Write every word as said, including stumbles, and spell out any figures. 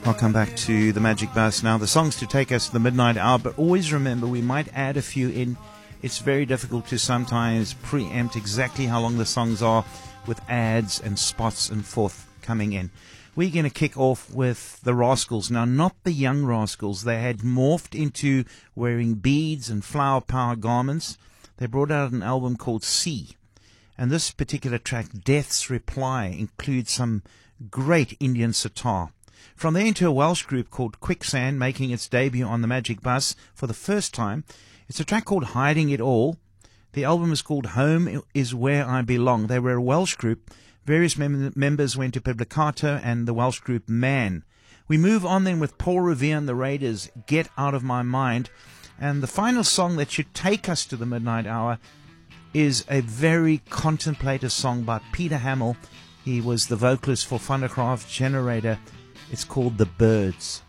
Welcome back to the Magic Bus. Now, the songs to take us to the midnight hour, but always remember we might add a few in. It's very difficult to sometimes preempt exactly how long the songs are with ads and spots and forth coming in. We're going to kick off with the Rascals. Now, not the Young Rascals. They had morphed into wearing beads and flower power garments. They brought out an album called Sea. And this particular track, Death's Reply, includes some great Indian sitar. From there into a Welsh group called Quicksand, making its debut on the Magic Bus for the first time. It's a track called Hiding It All. The album is called Home Is Where I Belong. They were a Welsh group. Various mem- members went to Publicato and the Welsh group Man. We move on then with Paul Revere and the Raiders, Get Out of My Mind. And the final song that should take us to the midnight hour is a very contemplative song by Peter Hamill. He was the vocalist for Thundercraft Generator. It's called The Birds.